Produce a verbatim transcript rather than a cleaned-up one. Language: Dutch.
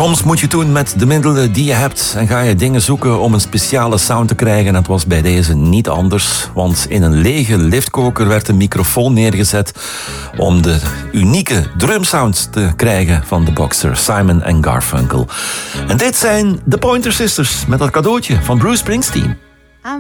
Soms moet je doen met de middelen die je hebt en ga je dingen zoeken om een speciale sound te krijgen. Dat was bij deze niet anders, want in een lege liftkoker werd een microfoon neergezet om de unieke drumsound te krijgen van de Boxer, Simon en Garfunkel. En dit zijn de Pointer Sisters met dat cadeautje van Bruce Springsteen.